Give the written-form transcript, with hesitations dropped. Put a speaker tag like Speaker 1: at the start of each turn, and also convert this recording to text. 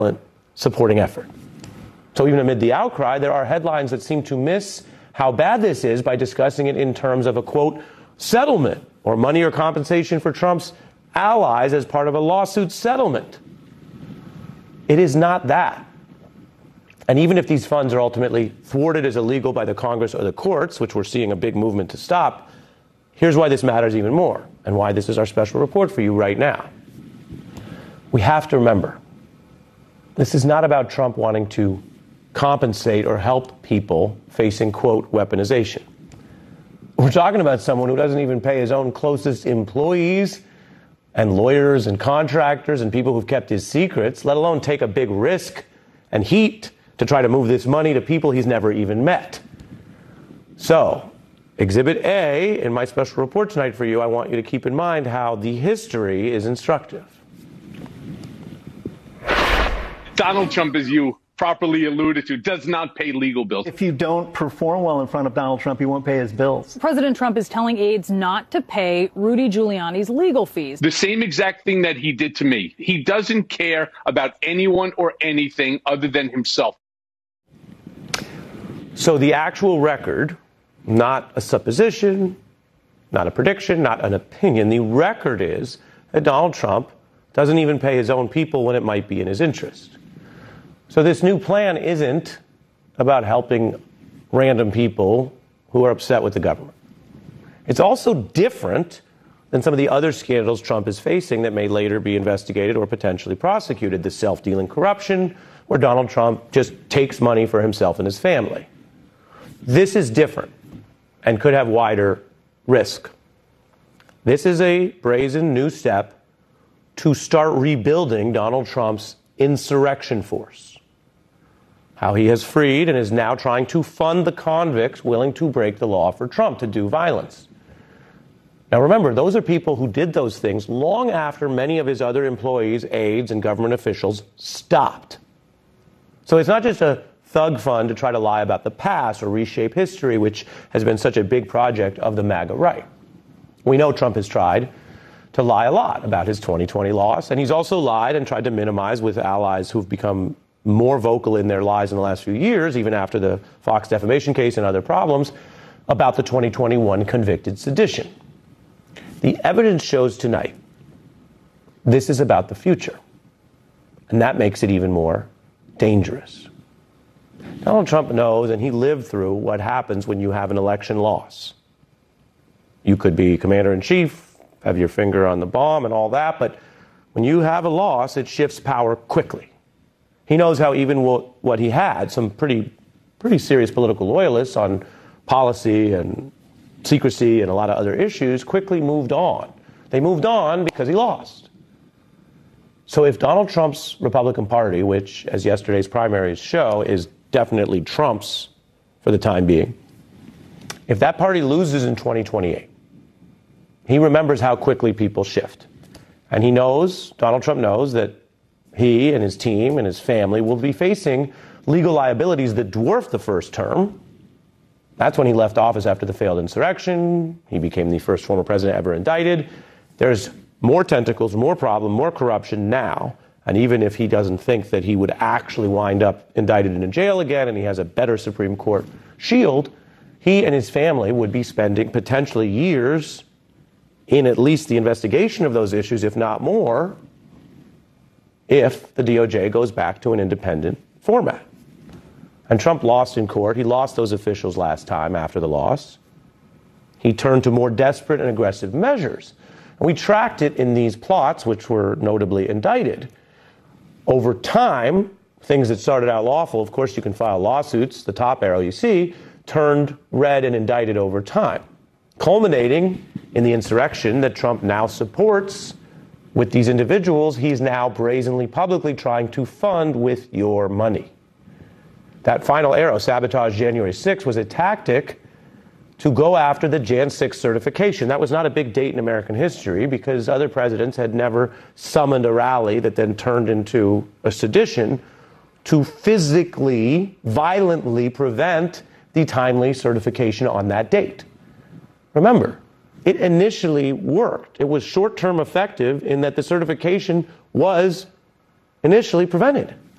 Speaker 1: supporting effort. So even amid the outcry, there are headlines that seem to miss how bad this is by discussing it in terms of a, quote, settlement or money or compensation for Trump's allies as part of a lawsuit settlement. It is not that. And even if these funds are ultimately thwarted as illegal by the Congress or the courts, which we're seeing a big movement to stop, here's why this matters even more and why this is our special report for you right now. We have to remember, this is not about Trump wanting to compensate or help people facing, quote, weaponization. We're talking about someone who doesn't even pay his own closest employees and lawyers and contractors and people who've kept his secrets, let alone take a big risk and heat to try to move this money to people he's never even met. So, Exhibit A in my special report tonight for you, I want you to keep in mind how the history is instructive.
Speaker 2: Donald Trump, as you properly alluded to, does not pay legal bills.
Speaker 3: If you don't perform well in front of Donald Trump, you won't pay his bills.
Speaker 4: President Trump is telling aides not to pay Rudy Giuliani's legal fees.
Speaker 2: The same exact thing that he did to me. He doesn't care about anyone or anything other than himself.
Speaker 1: So the actual record, not a supposition, not a prediction, not an opinion, the record is that Donald Trump doesn't even pay his own people when it might be in his interest. So this new plan isn't about helping random people who are upset with the government. It's also different than some of the other scandals Trump is facing that may later be investigated or potentially prosecuted. The self-dealing corruption, where Donald Trump just takes money for himself and his family. This is different and could have wider risk. This is a brazen new step to start rebuilding Donald Trump's insurrection force. How he has freed and is now trying to fund the convicts willing to break the law for Trump to do violence. Now remember, those are people who did those things long after many of his other employees, aides, and government officials stopped. So it's not just a thug fund to try to lie about the past or reshape history, which has been such a big project of the MAGA right. We know Trump has tried to lie a lot about his 2020 loss, and he's also lied and tried to minimize with allies who've become more vocal in their lies in the last few years, even after the Fox defamation case and other problems, about the 2021 convicted sedition. The evidence shows tonight this is about the future, and that makes it even more dangerous. Donald Trump knows, and he lived through what happens when you have an election loss. You could be commander-in-chief, have your finger on the bomb and all that, but when you have a loss, it shifts power quickly. He knows how even what he had, some pretty serious political loyalists on policy and secrecy and a lot of other issues, quickly moved on. They moved on because he lost. So if Donald Trump's Republican Party, which, as yesterday's primaries show, is definitely Trump's for the time being, if that party loses in 2028, he remembers how quickly people shift. And he knows, Donald Trump knows, that he and his team and his family will be facing legal liabilities that dwarf the first term. That's when he left office after the failed insurrection. He became the first former president ever indicted. There's more tentacles, more problem, more corruption now. And even if he doesn't think that he would actually wind up indicted and in jail again, and he has a better Supreme Court shield, he and his family would be spending potentially years in at least the investigation of those issues, if not more, if the DOJ goes back to an independent format. And Trump lost in court. He lost those officials last time after the loss. He turned to more desperate and aggressive measures. And we tracked it in these plots, which were notably indicted. Over time, things that started out lawful, of course you can file lawsuits, the top arrow you see, turned red and indicted over time, culminating in the insurrection that Trump now supports. With these individuals, he's now brazenly, publicly trying to fund with your money. That final arrow, sabotage January 6th, was a tactic to go after the Jan 6 certification. That was not a big date in American history because other presidents had never summoned a rally that then turned into a sedition to physically, violently prevent the timely certification on that date. Remember, it initially worked. It was short-term effective in that the certification was initially prevented.